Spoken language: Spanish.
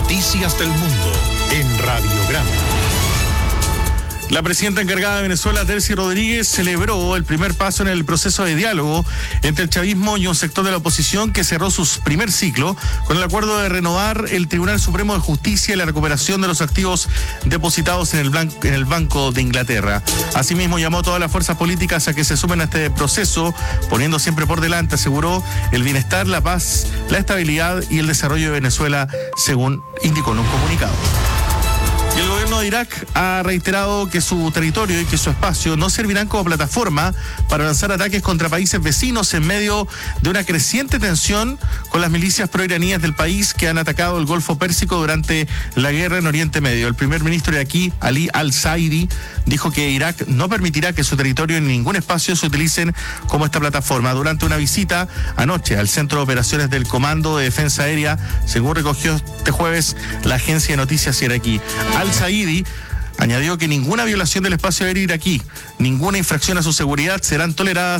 Noticias del Mundo en Radiograma. La presidenta encargada de Venezuela, Delcy Rodríguez, celebró el primer paso en el proceso de diálogo entre el chavismo y un sector de la oposición que cerró su primer ciclo con el acuerdo de renovar el Tribunal Supremo de Justicia y la recuperación de los activos depositados en el Banco de Inglaterra. Asimismo, llamó a todas las fuerzas políticas a que se sumen a este proceso, poniendo siempre por delante, aseguró, el bienestar, la paz, la estabilidad y el desarrollo de Venezuela, según indicó en un comunicado. El gobierno de Irak ha reiterado que su territorio y que su espacio no servirán como plataforma para lanzar ataques contra países vecinos en medio de una creciente tensión con las milicias proiraníes del país que han atacado el Golfo Pérsico durante la guerra en Oriente Medio. El primer ministro iraquí, Ali al-Zaidi, dijo que Irak no permitirá que su territorio ni ningún espacio se utilicen como esta plataforma. Durante una visita anoche al Centro de Operaciones del Comando de Defensa Aérea, según recogió este jueves la agencia de noticias iraquí. Al-Zaidi añadió que ninguna violación del espacio aéreo iraquí, ninguna infracción a su seguridad serán toleradas